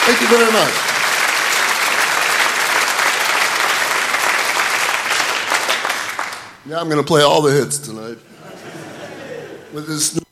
Thank you very much. Yeah, I'm going to play all the hits tonight with this.